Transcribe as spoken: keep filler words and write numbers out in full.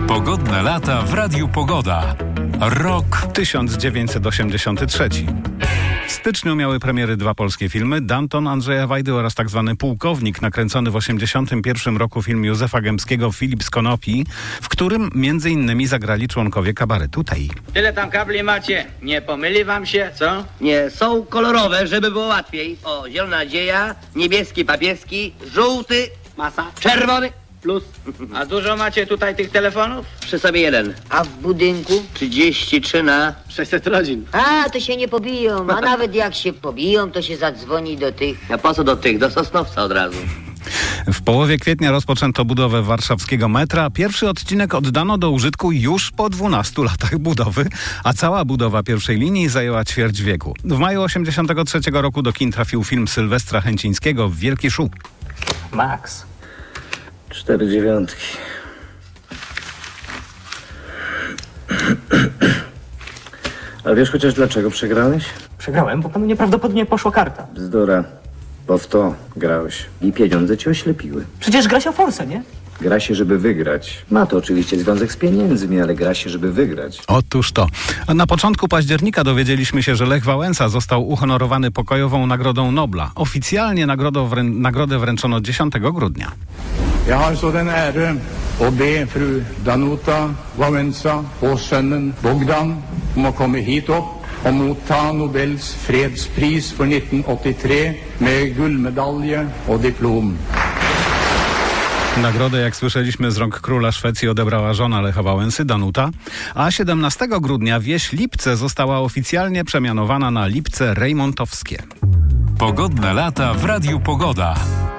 Pogodne lata w Radiu Pogoda. Rok tysiąc dziewięćset osiemdziesiąty trzeci. W styczniu miały premiery dwa polskie filmy: Danton Andrzeja Wajdy oraz tak zwany Pułkownik, nakręcony w osiemdziesiątym pierwszym roku film Józefa Gębskiego Filip z Konopi, w którym między innymi zagrali członkowie kabaretu Tej. Tyle tam kabli macie, nie pomyli wam się, co? Nie, są kolorowe, żeby było łatwiej. O, zielona nadzieja, niebieski papieski, żółty, masa, czerwony, plus. A dużo macie tutaj tych telefonów? Przy sobie jeden. A w budynku trzydzieści trzy na sześćset rodzin. A, to się nie pobiją, a nawet jak się pobiją, to się zadzwoni do tych. A po co do tych? Do Sosnowca od razu. W połowie kwietnia rozpoczęto budowę warszawskiego metra. Pierwszy odcinek oddano do użytku już po dwunastu latach budowy, a cała budowa pierwszej linii zajęła ćwierć wieku. W maju osiemdziesiątego trzeciego roku do kin trafił film Sylwestra Chęcińskiego Wielki Szu. Max. Cztery dziewiątki. A wiesz chociaż dlaczego przegrałeś? Przegrałem, bo panu nieprawdopodobnie poszła karta. Bzdura. Bo w to grałeś. I pieniądze cię oślepiły. Przecież gra się o forsę, nie? Gra się, żeby wygrać. Ma to oczywiście związek z pieniędzmi, ale gra się, żeby wygrać. Otóż to. Na początku października dowiedzieliśmy się, że Lech Wałęsa został uhonorowany pokojową Nagrodą Nobla. Oficjalnie nagrodę, wrę- nagrodę wręczono dziesiątego grudnia. Jag har så den ära att be fru Danuta Wałęsa och sönnen Bogdan om att komma hit upp och motta Nobels fredspris för nittonhundraåttiotre med guldmedalje och diplom. Nagrodę, jak słyszeliśmy, z rąk króla Szwecji odebrała żona Lecha Wałęsy, Danuta, a siedemnastego grudnia wieś Lipce została oficjalnie przemianowana na Lipce Rejmontowskie. Pogodne lata w Radiu Pogoda.